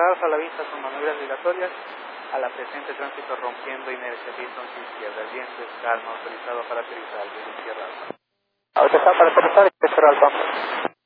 cerrados a la vista con maniobras obligatorias a la presente tránsito rompiendo inercia, viento hacia izquierda, el viento es calma, autorizado para aterrizar, bien cerrado. Autorizado para aterrizar, espero al campo.